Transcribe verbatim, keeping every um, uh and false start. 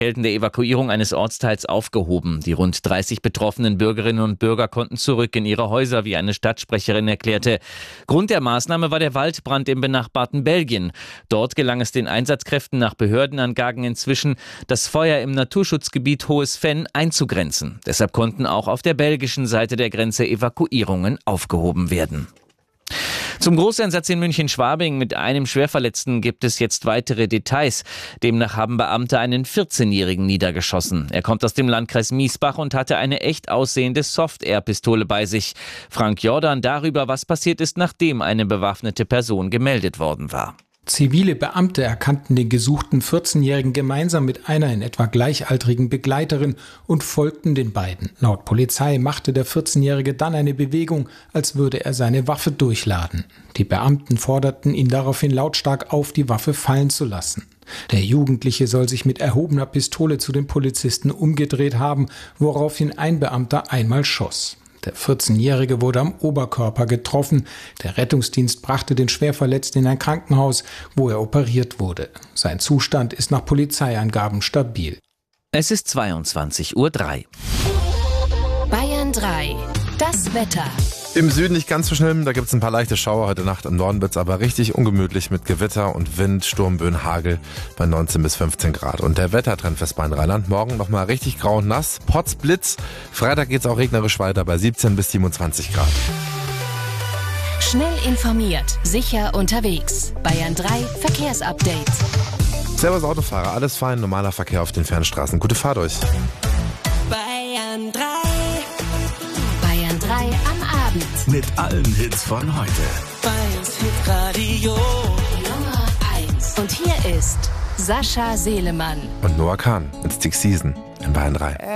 geltende Evakuierung eines Ortsteils aufgehoben. Die rund dreißig betroffenen Bürgerinnen und Bürger konnten zurück in ihre Häuser, wie eine Stadtsprecherin erklärte. Grund der Maßnahme war der Waldbrand im benachbarten Belgien. Dort gelang es den Einsatzkräften nach Behördenangaben inzwischen, das Feuer im Naturschutzgebiet Hohes Venn einzugrenzen. Deshalb konnten auch auf der belgischen Seite der Grenze Evakuierungen aufgehoben werden. Zum Großeinsatz in München-Schwabing mit einem Schwerverletzten gibt es jetzt weitere Details. Demnach haben Beamte einen vierzehnjährigen niedergeschossen. Er kommt aus dem Landkreis Miesbach und hatte eine echt aussehende Soft-Air-Pistole bei sich. Frank Jordan darüber, was passiert ist, nachdem eine bewaffnete Person gemeldet worden war. Zivile Beamte erkannten den gesuchten vierzehnjährigen gemeinsam mit einer in etwa gleichaltrigen Begleiterin und folgten den beiden. Laut Polizei machte der vierzehnjährige dann eine Bewegung, als würde er seine Waffe durchladen. Die Beamten forderten ihn daraufhin lautstark auf, die Waffe fallen zu lassen. Der Jugendliche soll sich mit erhobener Pistole zu den Polizisten umgedreht haben, woraufhin ein Beamter einmal schoss. Der vierzehnjährige wurde am Oberkörper getroffen. Der Rettungsdienst brachte den Schwerverletzten in ein Krankenhaus, wo er operiert wurde. Sein Zustand ist nach Polizeiangaben stabil. Es ist zweiundzwanzig Uhr drei. Bayern drei. Das Wetter. Im Süden nicht ganz so schlimm, da gibt es ein paar leichte Schauer heute Nacht. Im Norden wird es aber richtig ungemütlich mit Gewitter und Wind, Sturmböen, Hagel bei neunzehn bis fünfzehn Grad. Und der Wettertrend fürs Rheinland morgen nochmal richtig grau und nass, Potz, Blitz. Freitag geht es auch regnerisch weiter bei siebzehn bis siebenundzwanzig Grad. Schnell informiert, sicher unterwegs. Bayern drei Verkehrsupdate. Servus Autofahrer, alles fein, normaler Verkehr auf den Fernstraßen. Gute Fahrt euch. Bayern drei. Bayern drei am Abend. Mit allen Hits von heute. Bayerns Hitradio Nummer eins. Und hier ist Sascha Selemann Und Noah Kahn mit Stick Season in Bayern drei.